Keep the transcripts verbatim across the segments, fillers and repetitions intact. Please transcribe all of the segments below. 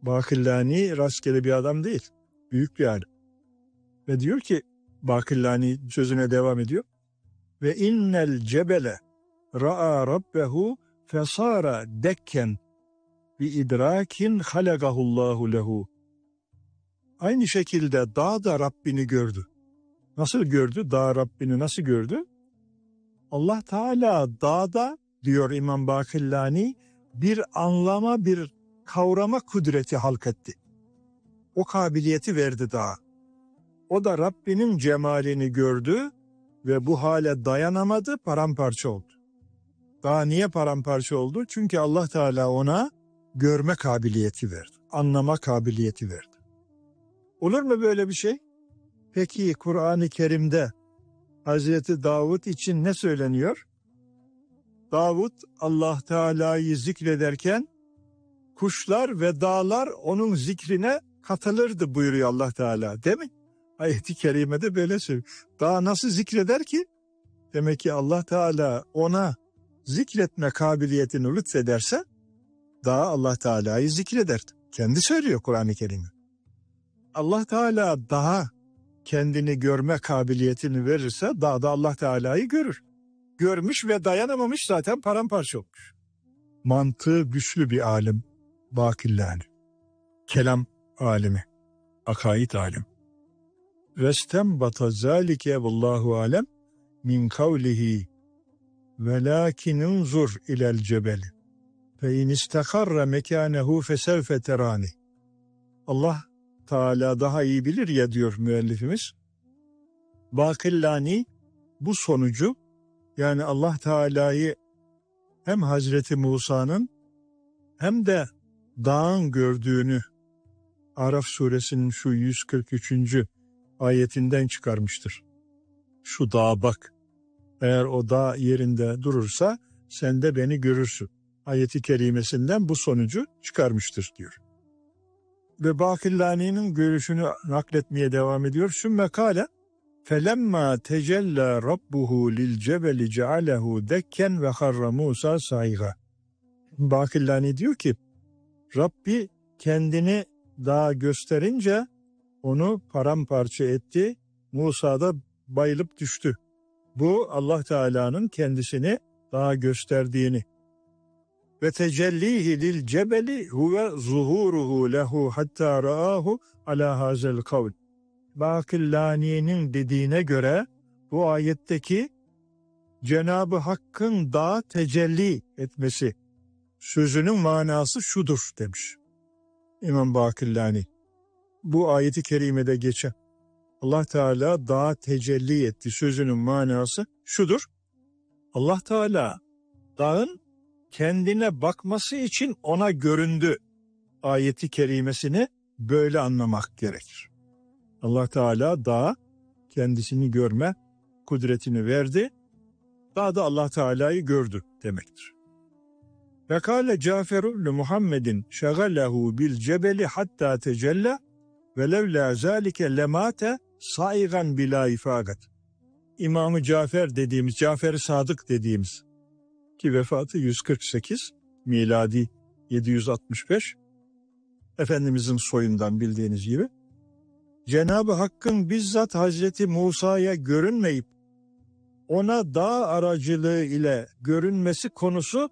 Bakillani rastgele bir adam değil. Büyük bir alim. Ve diyor ki Bakillani sözüne devam ediyor. Ve innel cebele ra'a rabbehu fesara dekken bi idrakin halagahullahu lehu. Aynı şekilde dağ da Rabbini gördü. Nasıl gördü? Dağ Rabbini nasıl gördü? Allah Teala dağda, diyor İmam Bakillani, bir anlama, bir kavrama kudreti halketti. O kabiliyeti verdi dağa. O da Rabbinin cemalini gördü ve bu hale dayanamadı, paramparça oldu. Dağ niye paramparça oldu? Çünkü Allah Teala ona görme kabiliyeti verdi, anlama kabiliyeti verdi. Olur mu böyle bir şey? Peki Kur'an-ı Kerim'de Hazreti Davud için ne söyleniyor? Davud Allah Teala'yı zikrederken kuşlar ve dağlar onun zikrine katılırdı buyuruyor Allah Teala, değil mi? Ayet-i kerimede böyle söylüyor. Dağ nasıl zikreder ki? Demek ki Allah Teala ona zikretme kabiliyetini lütfederse dağ Allah Teala'yı zikreder. Kendi söylüyor Kur'an-ı Kerim'i. Allah Teala dağa kendini görme kabiliyetini verirse dağ da Allah Teala'yı görür. Görmüş ve dayanamamış, zaten paramparça olmuş. Mantığı güçlü bir alim Bakillani. Kelam alimi, akaid alim. Vestenbata zalike vallahu alem min kavlihi velakin unzur ilel cebeli fe in istakarra mekanehu fesevfe terani. Allah Teala daha iyi bilir ya, diyor müellifimiz. Bakillani bu sonucu, yani Allah Teala'yı hem Hazreti Musa'nın hem de dağın gördüğünü Araf suresinin şu yüz kırk üçüncü ayetinden çıkarmıştır. Şu dağa bak, eğer o dağ yerinde durursa sen de beni görürsün ayeti kerimesinden bu sonucu çıkarmıştır diyor. Ve Bakillani'nin görüşünü nakletmeye devam ediyor. Sümme kâle felemma tecella rabbuhu lil cebeli cealehu dekken ve harra Musa sayga. Bakillani diyor ki Rabbi kendini dağa gösterince onu paramparça etti. Musa da bayılıp düştü. Bu Allah Teala'nın kendisini dağa gösterdiğini. Ve tecellihi lil cebeli huve zuhuruhu lehu hatta ra'ahu ala hazel kavl. Bakillani'nin dediğine göre bu ayetteki Cenab-ı Hakk'ın dağa tecelli etmesi sözünün manası şudur demiş İmam Bakillani. Bu ayeti kerimede geçen Allah Teala dağa tecelli etti sözünün manası şudur. Allah Teala dağın kendine bakması için ona göründü ayeti kerimesini böyle anlamak gerekir. Allah Teala dağa kendisini görme kudretini verdi. Dağ da Allah Teala'yı gördü demektir. Ve kâle Caferu li Muhammedin şegallehu bil cebeli hatta tecella ve levlâ zâlike lemâte saigan bilâ ifâgat. İmam-ı Cafer dediğimiz, Cafer-i Sadık dediğimiz ki vefatı yüz kırk sekiz, miladi yedi yüz altmış beş, Efendimizin soyundan bildiğiniz gibi, Cenab-ı Hakk'ın bizzat Hazreti Musa'ya görünmeyip ona dağ aracılığı ile görünmesi konusunu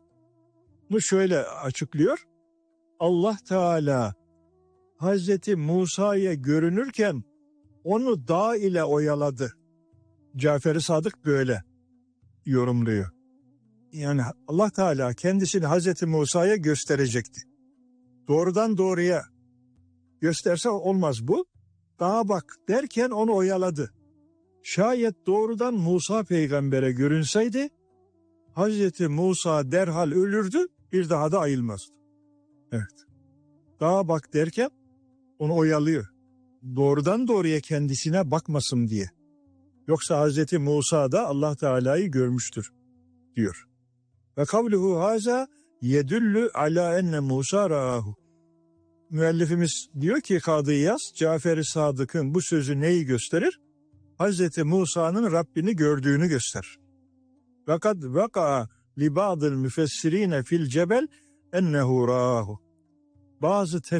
şöyle açıklıyor. Allah Teala Hazreti Musa'ya görünürken onu dağ ile oyaladı. Cafer-i Sadık böyle yorumluyor. Yani Allah Teala kendisini Hazreti Musa'ya gösterecekti. Doğrudan doğruya gösterse olmaz bu. Dağa bak derken onu oyaladı. Şayet doğrudan Musa peygambere görünseydi Hazreti Musa derhal ölürdü, bir daha da ayılmazdı. Evet. Dağa bak derken onu oyalıyor. Doğrudan doğruya kendisine bakmasın diye. Yoksa Hazreti Musa da Allah Teala'yı görmüştür diyor. Ve kavluhu haza yedüllü ala enne Musa ra'ahu. Müellifimiz diyor ki Kadı İyaz, Cafer-i Sadık'ın bu sözü neyi gösterir? Hazreti Musa'nın Rabbini gördüğünü gösterir. Fakat vaka li ba'dil müfessirine fil cebel ennehu ra'ahu. Bazı